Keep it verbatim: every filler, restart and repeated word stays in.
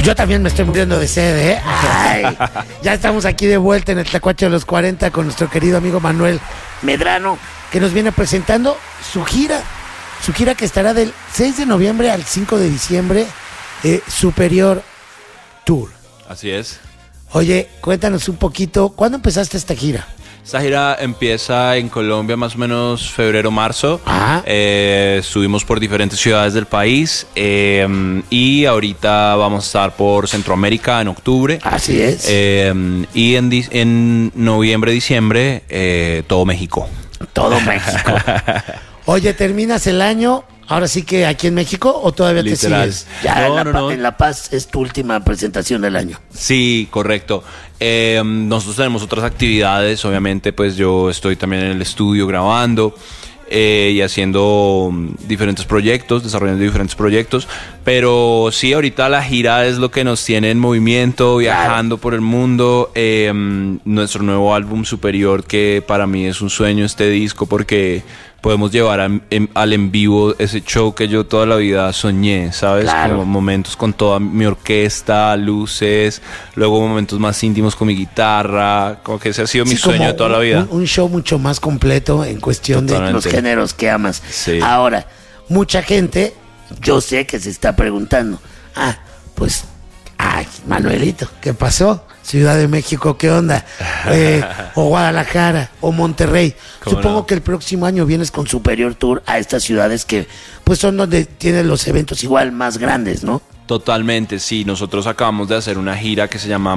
Yo también me estoy muriendo de sed, ¿eh? Ay, ya estamos aquí de vuelta en el Tlacuache de los cuarenta con nuestro querido amigo Manuel Medrano, que nos viene presentando su gira, su gira que estará del seis de noviembre al cinco de diciembre, eh, Superior Tour. Así es. Oye, cuéntanos un poquito, ¿cuándo empezaste esta gira? Esta gira empieza en Colombia más o menos febrero, marzo. Ajá. Eh, subimos por diferentes ciudades del país eh, y ahorita vamos a estar por Centroamérica en octubre. Así es. Eh, y en, di- en noviembre, diciembre, eh, todo México. Todo México. Oye, ¿terminas el año ahora sí que aquí en México o todavía Literal. te sigues? Ya No, en, la, no, Pa- no. en La Paz es tu última presentación del año. Sí, correcto. Eh, nosotros tenemos otras actividades, obviamente, pues yo estoy también en el estudio grabando eh, y haciendo mm, diferentes proyectos, desarrollando diferentes proyectos, pero sí, ahorita la gira es lo que nos tiene en movimiento, viajando por el mundo. Eh, mm, nuestro nuevo álbum Superior, que para mí es un sueño este disco porque podemos llevar a- en- al en vivo ese show que yo toda la vida soñé, ¿sabes? Claro. Como momentos con toda mi orquesta, luces, luego momentos más íntimos con mi guitarra, como que ese ha sido mi Sí, sueño como de toda la un- vida. Un, un show mucho más completo en cuestión de Totalmente. los géneros que amas. Sí. Ahora, mucha gente, yo sé que se está preguntando, ah, pues, ay, Manuelito, ¿qué pasó? Ciudad de México, ¿qué onda? Eh, o Guadalajara, o Monterrey. ¿Cómo Supongo no? que el próximo año vienes con Superior Tour a estas ciudades que, pues, son donde tienen los eventos igual más grandes, ¿no? Totalmente, sí. Nosotros acabamos de hacer una gira que se llama